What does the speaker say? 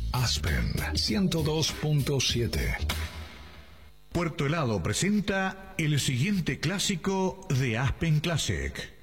Aspen 102.7. Puerto Helado presenta el siguiente clásico de Aspen Classic.